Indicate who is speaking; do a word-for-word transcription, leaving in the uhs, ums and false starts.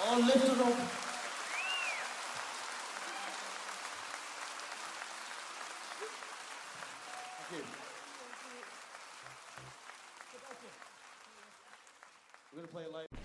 Speaker 1: All lifted up. Thank you. We're going to play it live.